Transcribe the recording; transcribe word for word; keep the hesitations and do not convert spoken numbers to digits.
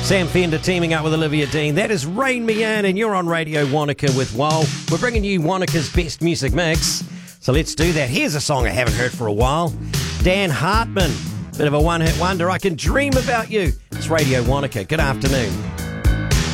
Sam Fender teaming up with Olivia Dean. That is Rain Me In, and you're on Radio Wanaka with Wal. We're bringing you Wanaka's best music mix. So let's do that. Here's a song I haven't heard for a while. Dan Hartman. Bit of a one-hit wonder. I Can Dream About You. It's Radio Wanaka. Good afternoon.